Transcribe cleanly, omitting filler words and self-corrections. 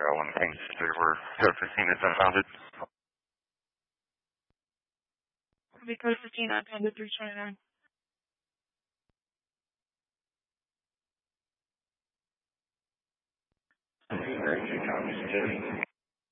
when things were code 15 is unfounded. Be code 15 unfounded 329. Very few times.